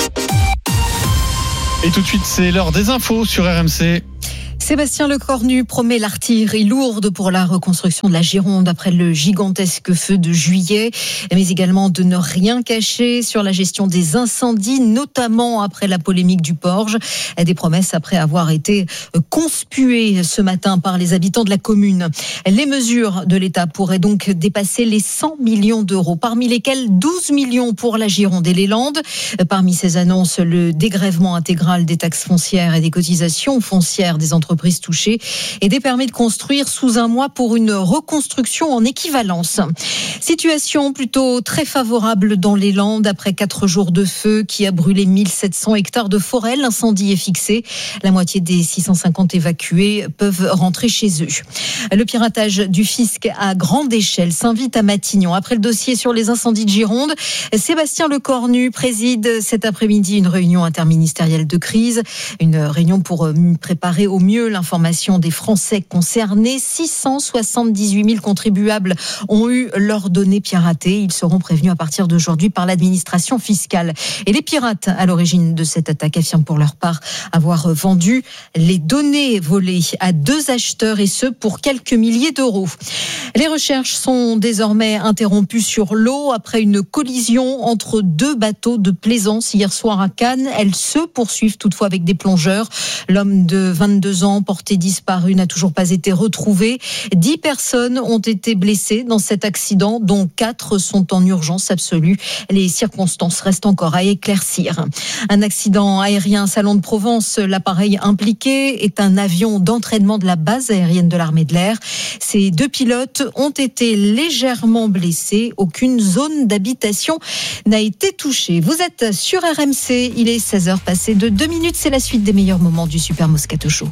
A: Et tout de suite, c'est l'heure des infos sur R M C.
L: Sébastien Lecornu promet l'artillerie lourde pour la reconstruction de la Gironde après le gigantesque feu de juillet, mais également de ne rien cacher sur la gestion des incendies, notamment après la polémique du Porge. Des promesses après avoir été conspuées ce matin par les habitants de la commune. Les mesures de l'État pourraient donc dépasser les cent millions d'euros, parmi lesquels douze millions pour la Gironde et les Landes. Parmi ces annonces, le dégrèvement intégral des taxes foncières et des cotisations foncières des entreprises touchées et des permis de construire sous un mois pour une reconstruction en équivalence. Situation plutôt très favorable dans les Landes après quatre jours de feu qui a brûlé mille sept cents hectares de forêt. L'incendie est fixé. La moitié des six cent cinquante évacués peuvent rentrer chez eux. Le piratage du fisc à grande échelle s'invite à Matignon. Après le dossier sur les incendies de Gironde, Sébastien Lecornu préside cet après-midi une réunion interministérielle de crise. Une réunion pour préparer au mieux l'information des Français concernés. six cent soixante-dix-huit mille contribuables ont eu leurs données piratées. Ils seront prévenus à partir d'aujourd'hui par l'administration fiscale. Et les pirates à l'origine de cette attaque affirment pour leur part avoir vendu les données volées à deux acheteurs et ce pour quelques milliers d'euros. Les recherches sont désormais interrompues sur l'eau après une collision entre deux bateaux de plaisance hier soir à Cannes. Elles se poursuivent toutefois avec des plongeurs. L'homme de vingt-deux ans porté disparu n'a toujours pas été retrouvé. Dix personnes ont été blessées dans cet accident, dont quatre sont en urgence absolue. Les circonstances restent encore à éclaircir. Un accident aérien Salon de Provence. L'appareil impliqué est un avion d'entraînement de la base aérienne de l'armée de l'air. Ces deux pilotes ont été légèrement blessés. Aucune zone d'habitation n'a été touchée. Vous êtes sur R M C. Il est seize heures passées de deux minutes. C'est la suite des meilleurs moments du Super Moscato Show.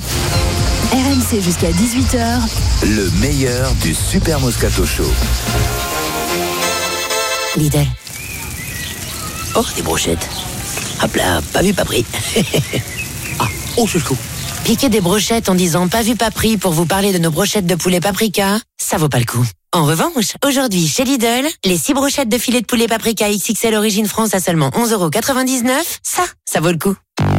G: R M C jusqu'à dix-huit heures.
H: Le meilleur du Super Moscato Show.
U: Lidl. Oh, des brochettes. Hop là, pas vu, pas pris. Ah, oh, je le coup. Piquer des brochettes en disant pas vu, pas pris pour vous parler de nos brochettes de poulet paprika, ça vaut pas le coup. En revanche, aujourd'hui, chez Lidl, les six brochettes de filet de poulet paprika X X L Origine France à seulement onze euros quatre-vingt-dix-neuf, ça, ça vaut le coup.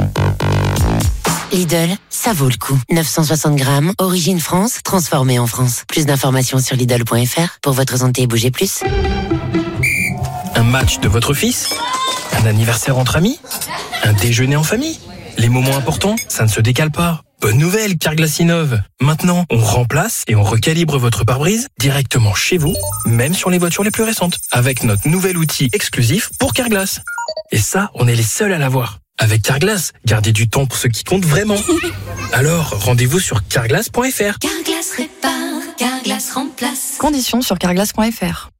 U: Lidl, ça vaut le coup. neuf cent soixante grammes, origine France, transformée en France. Plus d'informations sur Lidl point F R. Pour votre santé, bougez plus.
E: Un match de votre fils ? Un anniversaire entre amis ? Un déjeuner en famille ? Les moments importants, ça ne se décale pas. Bonne nouvelle, Carglass innove. Maintenant, on remplace et on recalibre votre pare-brise directement chez vous, même sur les voitures les plus récentes, avec notre nouvel outil exclusif pour Carglass. Et ça, on est les seuls à l'avoir. Avec Carglass, gardez du temps pour ce qui compte vraiment. Alors, rendez-vous sur carglass point F R.
G: Carglass répare, Carglass remplace.
T: Conditions sur carglass point F R.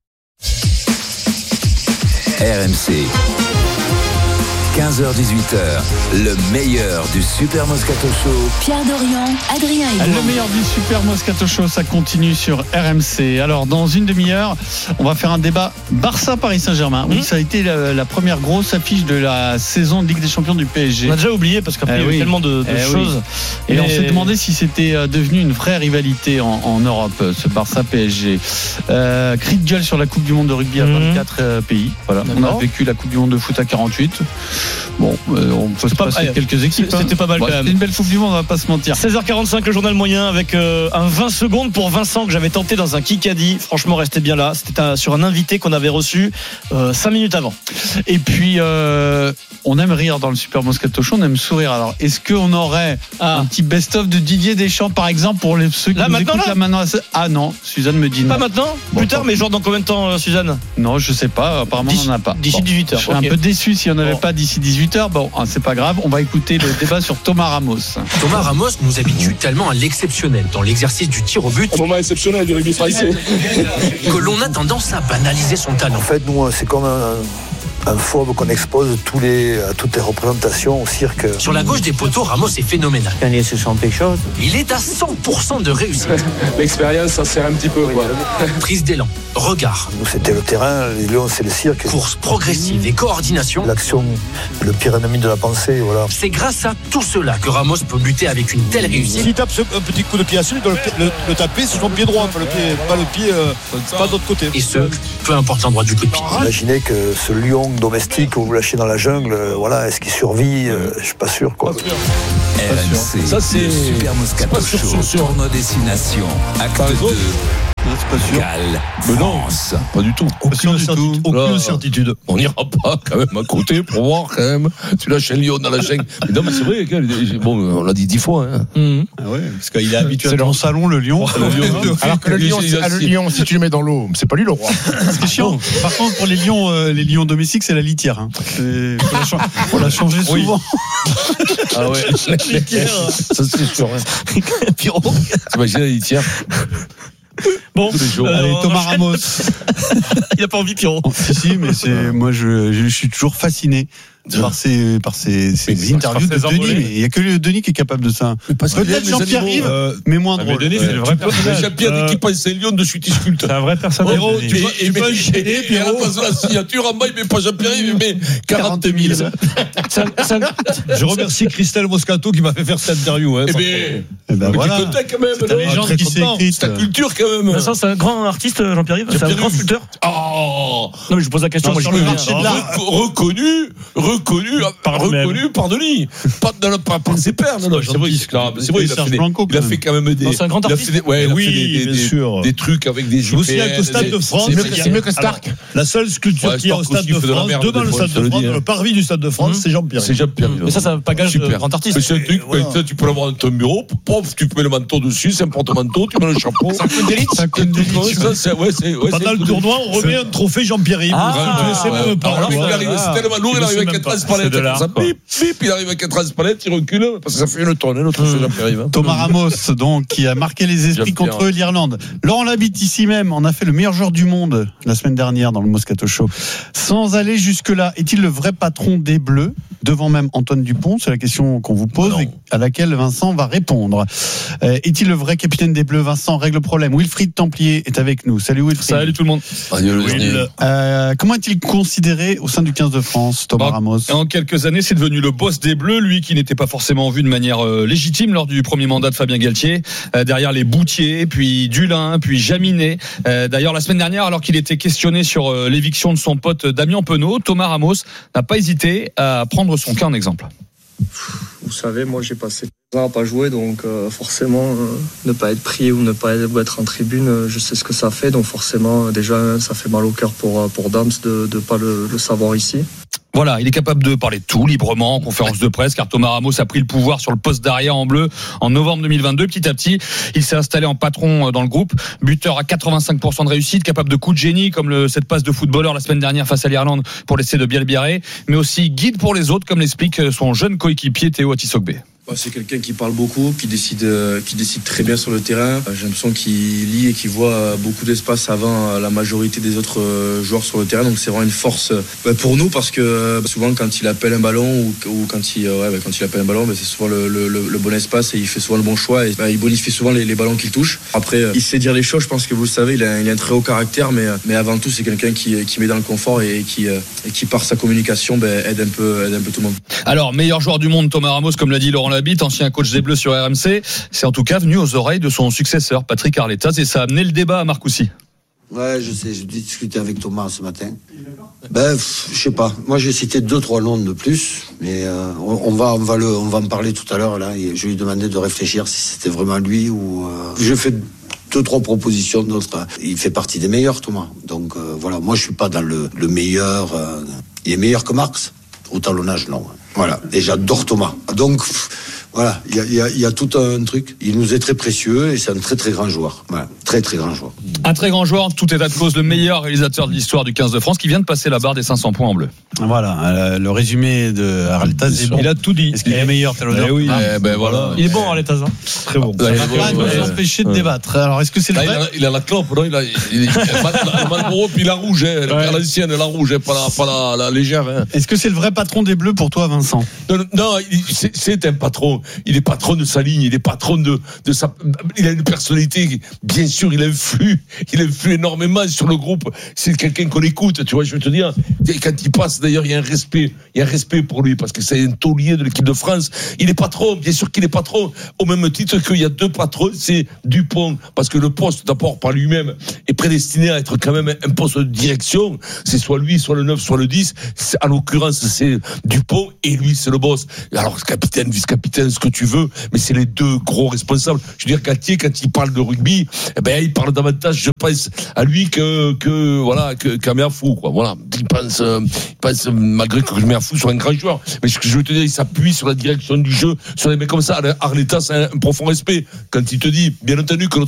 H: R M C. quinze heures dix-huit heures, le meilleur du Super Moscato Show.
G: Pierre Dorian, Adrien Aigouin.
A: Le meilleur du Super Moscato Show, ça continue sur R M C. Alors, dans une demi-heure, on va faire un débat Barça-Paris Saint-Germain. Oui, mmh. Ça a été la, la première grosse affiche de la saison de Ligue des Champions du P S G.
F: On a déjà oublié parce qu'après, eh il y a eu oui. tellement de, de eh choses.
A: Oui. Et, Et on s'est demandé si c'était devenu une vraie rivalité en, en Europe, ce Barça-P S G. Euh, cri de gueule sur la Coupe du Monde de rugby à vingt-quatre mmh. pays. Voilà. On a vécu la Coupe du Monde de foot à quarante-huit. Bon, euh, on peut se
F: pas,
A: passer
F: allez,
A: quelques équipes.
F: C'était
A: hein.
F: pas mal
A: Bon,
F: quand même.
A: C'était une belle Coupe du Monde, on va pas se mentir.
F: seize heures quarante-cinq, le journal moyen avec euh, un vingt secondes pour Vincent que j'avais tenté dans un Kikadi. Franchement, restez bien là. C'était un, sur un invité qu'on avait reçu euh, cinq minutes avant.
A: Et puis, euh, on aime rire dans le Super Moscato Show, on aime sourire. Alors, est-ce qu'on aurait ah. un petit best-of de Didier Deschamps, par exemple, pour les, ceux qui
F: là,
A: nous
F: maintenant,
A: écoutent
F: là,
A: là maintenant? Ah non, Suzanne me dit non.
F: Pas maintenant bon, Plus tard, mais genre dans combien de temps, euh, Suzanne?
A: Non, je sais pas. Apparemment,
F: d'ici,
A: on n'en a pas.
F: D'ici
A: bon,
F: dix-huit heures.
A: Je serais okay. un peu déçu si on n'avait bon. pas d'ici dix-huit heures. Bon, hein, c'est pas grave. On va écouter le débat sur Thomas Ramos.
J: Thomas Ramos nous habitue tellement à l'exceptionnel dans l'exercice du tir au but.
Q: Un moment exceptionnel du rugby français.
J: Que l'on a tendance à banaliser son talent.
K: En fait, nous, c'est comme un. un fauve qu'on expose tous les, à toutes les représentations au cirque.
J: Sur la gauche des poteaux, Ramos est phénoménal.
K: Gagner, ce sont quelque chose.
J: Il est à cent pour cent de réussite.
Q: L'expérience, ça sert un petit peu. Quoi.
J: Prise d'élan, regard.
K: Nous, c'était le terrain, les lions, c'est le cirque.
J: Course progressive et coordination.
K: L'action, le pire ennemi de la pensée, voilà.
J: C'est grâce à tout cela que Ramos peut buter avec une telle réussite.
B: S'il tape un petit coup de pied à celui, il doit le, le, le taper sur son pied droit, pas le pied, pas le pied, euh, pas de l'autre côté.
J: Et ce, peu importe l'endroit du coup de pied.
K: Imaginez que ce lion domestique vous lâchez dans la jungle, voilà, est-ce qu'il survit? euh, Je suis pas sûr, quoi.
H: R M C, ça c'est Super Moscato Show, tournoi destination, acte deux.
B: C'est pas sûr.
H: Gal,
B: mais non,
H: France.
B: pas du tout. Aucune, certitude. Aucune certitude.
C: On n'ira pas quand même à côté pour voir quand même. Tu lâches un lion dans la jungle. Mais non, mais c'est vrai. Bon, on l'a dit dix fois. Hein.
B: Mmh. Ah ouais, parce qu'il est habitué.
A: C'est dans le salon le lion.
I: Alors que le lion, ah, le lion, si tu le mets dans l'eau, c'est pas lui le roi.
A: C'est chiant. Par contre, pour les lions, euh, les lions domestiques, c'est la litière. Hein. C'est... Faut, la cha- faut la changer souvent.
C: Oui. Ah ouais. La litière. Ça c'est sûr. Hein. Pierrot. T'imagines la litière?
F: Bon,
A: euh, allez, Thomas Ramos.
F: Il a pas envie, Pierrot.
A: Si, si, mais c'est, moi, je, je suis toujours fasciné par ces, par ces, ces interviews de Denis. Mais il n'y a que le Denis qui est capable de ça. Peut-être Jean-Pierre Rive, euh, mais moins drôle.
C: Denis, c'est le vrai personnage. Jean-Pierre, dès qu'il pense à un lion, de suite, il sculpte.
F: C'est un vrai personnage.
C: Pierrot, tu peux enchaîner, et à la place de la signature, en bas, il met pas Jean-Pierre Rive, il met quarante mille.
B: Je remercie Christelle Moscato qui m'a fait faire cette interview.
C: Eh bien,
A: eh ben voilà.
C: Tu connais quand même,
A: c'est ta légende qui s'est écrite.
C: C'est ta culture quand même.
F: Vincent, c'est un grand artiste, Jean-Pierre Rive. C'est un grand sculpteur.
C: Oh.
F: Non, mais je pose la question. Moi, je peux
C: marché de l'art. Reconnu, reconnu, reconnu par Denis. Pas par ses pairs. Non, non, c'est vrai. C'est vrai, il a fait quand même des.
F: C'est un grand artiste.
C: Ouais, oui, bien sûr. Des trucs avec des.
B: Je vous signale qu'au Stade de France,
I: c'est mieux que Stark.
B: La seule sculpture qu'il y a au Stade de France, devant le Stade de France, le parvis du Stade de France, c'est Jean-Pierre.
C: C'est Jean-Pierre.
F: Mais ça, ça pas gage de grand artiste.
C: C'est un truc, tu peux l'avoir dans ton bureau, pof, tu mets le manteau dessus, c'est un porte-manteau, tu mets le chapeau.
I: C'est un coup d'élite.
C: C'est un coup d'élite.
B: Pendant le tournoi, on remet un trophée Jean-Pierre Rive.
C: C'est tellement lourd, il arrive avec un transpalette. Bip, bip, il arrive avec un transpalette, il recule, parce que ça fait une tonne, le trophée Jean-Pierre Rive.
A: Thomas Ramos, donc, qui a marqué les esprits contre l'Irlande. Laurent Labitte, ici même, on a fait le meilleur joueur du monde la semaine dernière dans le Moscato Show. Sans aller jusque-là, est-il le vrai patron des Bleus, devant même Antoine Dupont? C'est la question qu'on vous pose et à laquelle Vincent va répondre. Euh, est-il le vrai capitaine des Bleus? Vincent règle le problème. Wilfried Templier est avec nous. Salut Wilfried.
F: Salut tout le monde.
A: Euh, comment est-il considéré au sein du quinze de France, Thomas
F: en,
A: Ramos?
F: En quelques années, c'est devenu le boss des Bleus, lui qui n'était pas forcément vu de manière euh, légitime lors du premier mandat de Fabien Galtier. Euh, derrière les Boutier, puis Dulin, puis Jaminet. Euh, d'ailleurs, la semaine dernière, alors qu'il était questionné sur euh, l'éviction de son pote Damien Penaud, Thomas Ramos n'a pas hésité à prendre son cas en exemple.
M: Vous savez, moi j'ai passé deux ans à pas jouer, donc euh, forcément euh, ne pas être pris ou ne pas être en tribune, euh, je sais ce que ça fait, donc forcément euh, déjà ça fait mal au cœur pour pour Dams de ne pas le, le savoir ici.
F: Voilà, il est capable de parler de tout librement en conférence de presse, car Thomas Ramos a pris le pouvoir sur le poste d'arrière en bleu en novembre deux mille vingt-deux. Petit à petit, il s'est installé en patron dans le groupe, buteur à quatre-vingt-cinq pour cent de réussite, capable de coups de génie comme le, cette passe de footballeur la semaine dernière face à l'Irlande pour l'essai de Bielbiarré, mais aussi guide pour les autres, comme l'explique son jeune coéquipier Théo Atisogbe.
N: C'est quelqu'un qui parle beaucoup, qui décide, qui décide très bien sur le terrain. J'ai l'impression qu'il lit et qu'il voit beaucoup d'espace avant la majorité des autres joueurs sur le terrain. Donc c'est vraiment une force pour nous parce que souvent quand il appelle un ballon ou, ou quand, il, ouais, quand il appelle un ballon, c'est souvent le, le, le bon espace et il fait souvent le bon choix et il bonifie souvent les, les ballons qu'il touche. Après, il sait dire les choses, je pense que vous le savez, il a, il a un très haut caractère, mais, mais avant tout c'est quelqu'un qui, qui met dans le confort et qui, et qui par sa communication ben, aide, un peu, aide un peu tout le monde.
F: Alors, meilleur joueur du monde, Thomas Ramos, comme l'a dit Laurent Labitte, ancien coach des Bleus sur R M C, c'est en tout cas venu aux oreilles de son successeur Patrick Arletas et ça a amené le débat à Marcoussis.
O: Ouais, je sais, j'ai discuté avec Thomas ce matin. Ben, je sais pas. Moi, j'ai cité deux, trois noms de plus, mais euh, on, on va, on va le, on va en parler tout à l'heure là. Et je lui ai demandé de réfléchir si c'était vraiment lui ou. Euh, j'ai fait deux, trois propositions d'autres. Il fait partie des meilleurs, Thomas. Donc euh, voilà, moi, je suis pas dans le, le meilleur. Euh, il est meilleur que Marx au talonnage, non. Voilà. Et j'adore Thomas. Donc. Pff, Voilà, il y a, y, a, y a tout un truc. Il nous est très précieux et c'est un très très grand joueur. Voilà, très très grand joueur.
D: Un très grand joueur, tout état de cause, le meilleur réalisateur de l'histoire du quinze de France qui vient de passer la barre des cinq cents points en bleu.
A: Voilà, euh, le résumé de Arletaz est bon.
D: Il a tout dit.
A: Est-ce qu'il est meilleur talonneur?
D: Eh oui,
A: ah,
D: eh ben voilà.
A: Il est bon Arletaz, hein. Très bon. Ça va pas nous empêcher de débattre. Alors, est-ce que c'est le
C: Là,
A: vrai?
C: il, a, il a la clope, non? Il a, il, il, la Marlboro, puis la rouge, hein, ouais. L'ancienne, la rouge, hein, pas la, pas la, la légère. Hein.
A: Est-ce que c'est le vrai patron des Bleus pour toi, Vincent?
C: Non, non il, c'est, c'est un patron. Il est patron de sa ligne, il est patron de, de sa. Il a une personnalité, bien sûr, il influe, il influe énormément sur le groupe. C'est quelqu'un qu'on écoute, tu vois, je veux te dire. Quand il passe, d'ailleurs, il y a un respect, il y a un respect pour lui, parce que c'est un taulier de l'équipe de France. Il est patron, bien sûr qu'il est patron, au même titre qu'il y a deux patrons, c'est Dupont, parce que le poste, d'abord, par lui-même, est prédestiné à être quand même un poste de direction. C'est soit lui, soit le neuf, soit le dix. C'est, en l'occurrence, c'est Dupont, et lui, c'est le boss. Alors, capitaine, vice-capitaine, ce que tu veux, mais c'est les deux gros responsables. Je veux dire, Galtier, quand il parle de rugby, eh ben, il parle davantage, je pense, à lui que, que, voilà, que, qu'à Merfou, quoi. Voilà. Il pense, euh, il pense, malgré que Merfou soit un grand joueur. Mais ce que je veux te dire, il s'appuie sur la direction du jeu, sur les mecs comme ça. Arletaz, c'est un, un profond respect. Quand il te dit, bien entendu, que notre